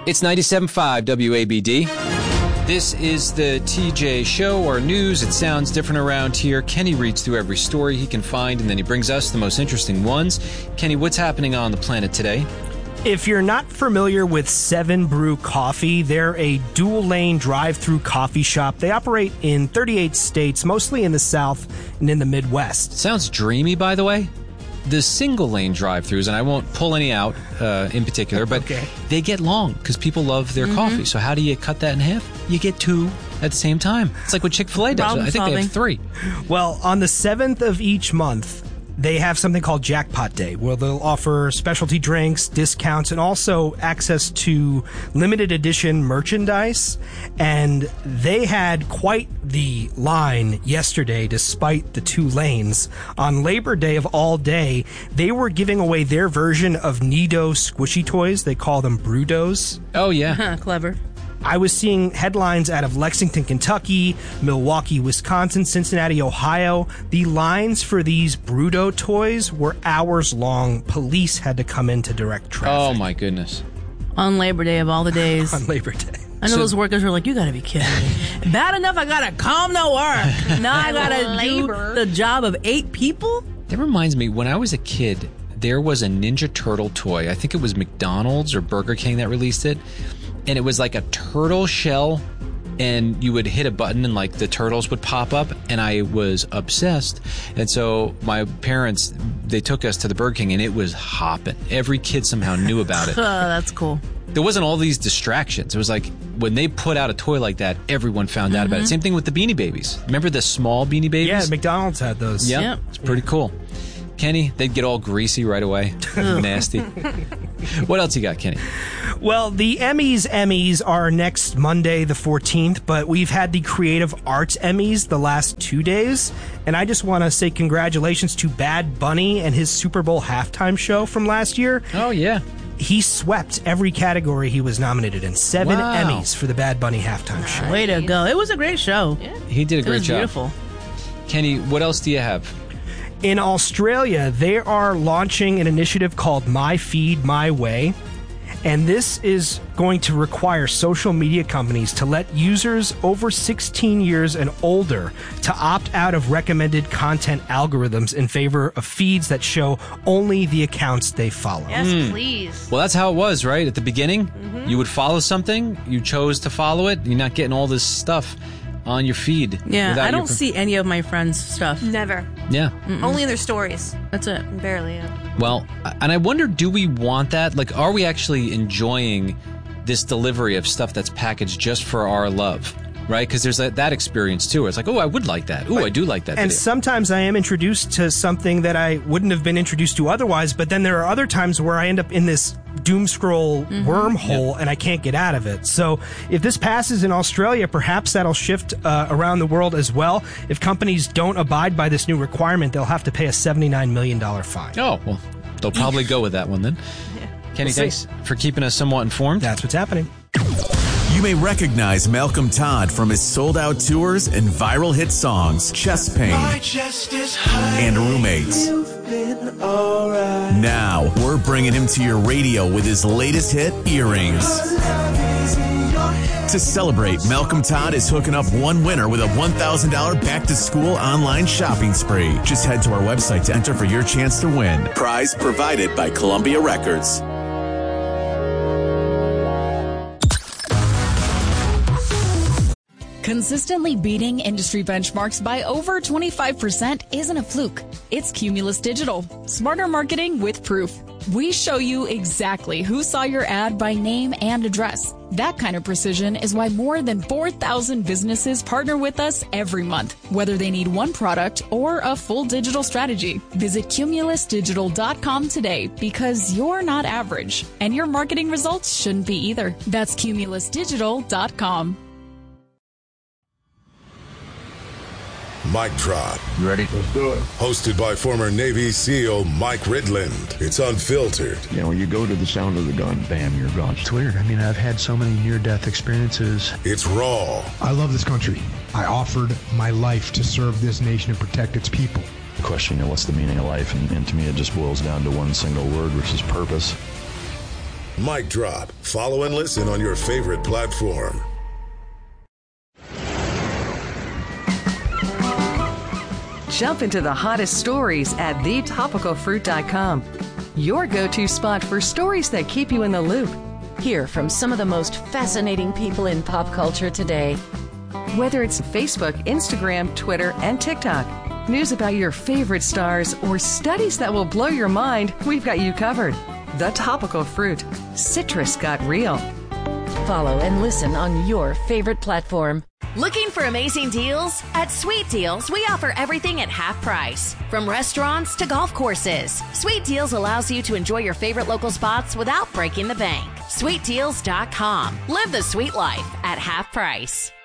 It's 97.5 WABD. This is the TJ Show, our news. It sounds different around here. Kenny reads through every story he can find, and then he brings us the most interesting ones. Kenny, what's happening on the planet today? If you're not familiar with 7 Brew Coffee, they're a dual-lane drive-through coffee shop. They operate in 38 states, mostly in the South and in the Midwest. Sounds dreamy, by the way. The single-lane drive-thrus, and I won't pull any out in particular, but they get long because people love their coffee. So how do you cut that in half? You get 2 at the same time. It's like what Chick-fil-A does. I think they have 3. Well, on the 7th of each month, they have something called Jackpot Day, where they'll offer specialty drinks, discounts, and also access to limited edition merchandise. And they had quite the line yesterday, despite the 2 lanes. On Labor Day of all day, they were giving away their version of Nido squishy toys. They call them Brewdos. Oh, yeah. Clever. I was seeing headlines out of Lexington, Kentucky, Milwaukee, Wisconsin, Cincinnati, Ohio. The lines for these Brudo toys were hours long. Police had to come in to direct traffic. Oh, my goodness. On Labor Day of all the days. On Labor Day. I know those workers were like, you gotta be kidding me. Bad enough I gotta come to work. Now I gotta do the job of 8 people? That reminds me, when I was a kid, there was a Ninja Turtle toy. I think it was McDonald's or Burger King that released it. And it was like a turtle shell, and you would hit a button and like the turtles would pop up, and I was obsessed. And so my parents, they took us to the Burger King, and it was hopping. Every kid somehow knew about it. That's cool. There wasn't all these distractions. It was like when they put out a toy like that, everyone found out about it. Same thing with the Beanie Babies. Remember the small Beanie Babies? Yeah, McDonald's had those. Yep. It's pretty cool. Kenny, they'd get all greasy right away. Nasty. What else you got, Kenny? Well, the Emmys are next Monday, the 14th, but we've had the Creative Arts Emmys the last 2 days, and I just want to say congratulations to Bad Bunny and his Super Bowl halftime show from last year. Oh, yeah. He swept every category he was nominated in. 7 Emmys for the Bad Bunny halftime show. Way to go. It was a great show. Yeah. He did a great job. Beautiful. Kenny, what else do you have? In Australia, they are launching an initiative called My Feed, My Way. And this is going to require social media companies to let users over 16 years and older to opt out of recommended content algorithms in favor of feeds that show only the accounts they follow. Yes, please. Well, that's how it was, right? At the beginning, you would follow something, you chose to follow it, you're not getting all this stuff on your feed. Yeah, I don't see any of my friends' stuff. Never. Yeah. Only in their stories. That's it. Barely, yeah. Well, and I wonder, do we want that? Like, are we actually enjoying this delivery of stuff that's packaged just for our love? Right? Because there's that experience, too. It's like, oh, I would like that. Oh, I do like that And video. sometimes I am introduced to something that I wouldn't have been introduced to otherwise, but then there are other times where I end up in this doom scroll wormhole and I can't get out of it. So if this passes in Australia, perhaps that'll shift around the world as well. If companies don't abide by this new requirement, they'll have to pay a $79 million fine. Oh, well, they'll probably go with that one then. Kenny, thanks for keeping us somewhat informed. That's what's happening. You may recognize Malcolm Todd from his sold-out tours and viral hit songs, Chest Pain and Roommates. Now, we're bringing him to your radio with his latest hit, Earrings. To celebrate, Malcolm Todd is hooking up one winner with a $1,000 back-to-school online shopping spree. Just head to our website to enter for your chance to win. Prize provided by Columbia Records. Consistently beating industry benchmarks by over 25% isn't a fluke. It's Cumulus Digital. Smarter marketing with proof. We show you exactly who saw your ad by name and address. That kind of precision is why more than 4,000 businesses partner with us every month, whether they need one product or a full digital strategy. Visit cumulusdigital.com today because you're not average, and your marketing results shouldn't be either. That's cumulusdigital.com. Mic Drop. You ready? Let's do it. Hosted by former Navy SEAL Mike Ridland. It's unfiltered. You know, you go to the sound of the gun, bam, you're gone. It's weird. I mean, I've had so many near-death experiences. It's raw. I love this country. I offered my life to serve this nation and protect its people. The question, what's the meaning of life? And to me, it just boils down to one single word, which is purpose. Mic Drop. Follow and listen on your favorite platform. Jump into the hottest stories at thetopicalfruit.com. Your go-to spot for stories that keep you in the loop. Hear from some of the most fascinating people in pop culture today. Whether it's Facebook, Instagram, Twitter, and TikTok, news about your favorite stars, or studies that will blow your mind, we've got you covered. The Topical Fruit. Citrus got real. Follow and listen on your favorite platform. Looking for amazing deals? At Sweet Deals, we offer everything at half price. From restaurants to golf courses, Sweet Deals allows you to enjoy your favorite local spots without breaking the bank. SweetDeals.com. Live the sweet life at half price.